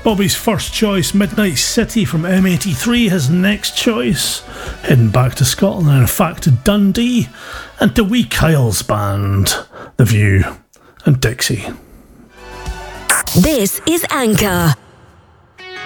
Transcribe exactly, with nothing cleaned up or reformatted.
Bobby's first choice, Midnight City from M eighty-three. His next choice, heading back to Scotland and in fact to Dundee, and to wee Kyle's band, The View and Dixie. This is Anchor.